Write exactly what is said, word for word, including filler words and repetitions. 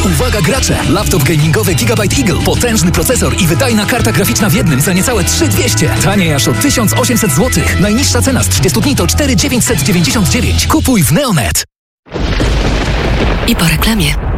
Uwaga gracze! Laptop gamingowy Gigabyte Eagle. Potężny procesor i wydajna karta graficzna w jednym za niecałe trzy tysiące dwieście. Taniej aż o tysiąc osiemset złotych. Najniższa cena z trzydziestu dni to cztery tysiące dziewięćset dziewięćdziesiąt dziewięć. Kupuj w Neonet. I po reklamie.